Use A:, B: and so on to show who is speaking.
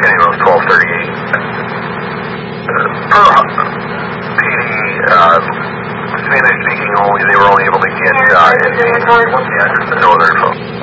A: beginning of 1238. Per PD, Spanish speaking only, they were only able to get, what's the address? No other info.